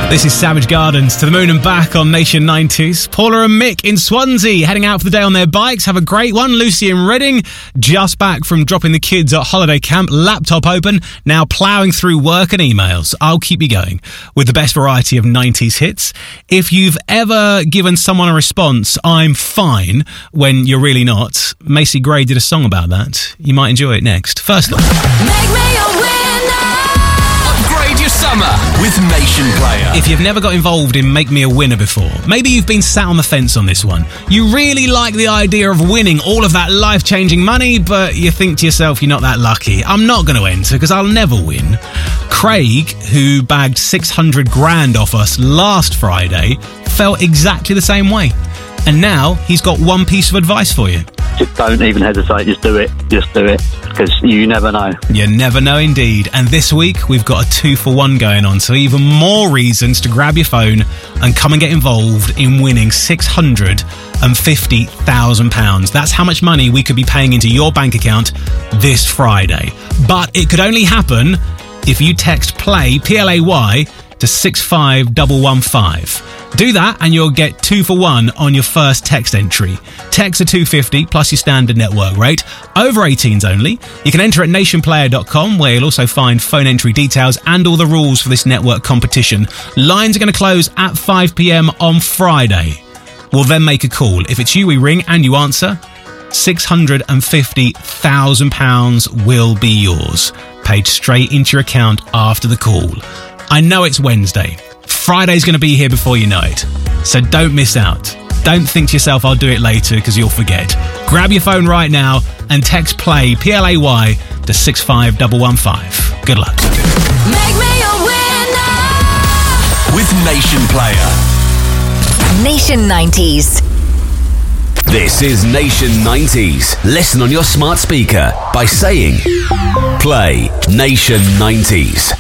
This is Savage Gardens, To the Moon and Back on Nation 90s. Paula and Mick in Swansea heading out for the day on their bikes. Have a great one. Lucy in Reading, just back from dropping the kids at holiday camp, laptop open, now ploughing through work and emails. I'll keep you going with the best variety of 90s hits. If you've ever given someone a response, I'm fine, when you're really not, Macy Gray did a song about that. You might enjoy it next. First up. Make me a winner. Upgrade your summer with Nation Player. If you've never got involved in Make Me a Winner before, maybe you've been sat on the fence on this one. You really like the idea of winning all of that life-changing money, but you think to yourself, you're not that lucky. I'm not going to enter because I'll never win. Craig, who bagged 600 grand off us last Friday, felt exactly the same way. And now he's got one piece of advice for you. Just don't even hesitate, just do it, because you never know. You never know indeed. And this week we've got a 2-for-1 going on, so even more reasons to grab your phone and come and get involved in winning £650,000. That's how much money we could be paying into your bank account this Friday. But it could only happen if you text PLAY, P-L-A-Y, to 65115. Do that and you'll get 2-for-1 on your first text entry. Text to 250 plus your standard network rate. Over 18s only. You can enter at nationplayer.com, where you'll also find phone entry details and all the rules for this network competition. Lines are going to close at 5 p.m. on Friday. We'll then make a call. If it's you we ring and you answer, £650,000 will be yours, paid straight into your account after the call. I know it's Wednesday. Friday's going to be here before you know it. So don't miss out. Don't think to yourself, I'll do it later, because you'll forget. Grab your phone right now and text PLAY, P-L-A-Y, to 65115. Good luck. Make me a winner. With Nation Player. Nation 90s. This is Nation 90s. Listen on your smart speaker by saying, Play Nation 90s.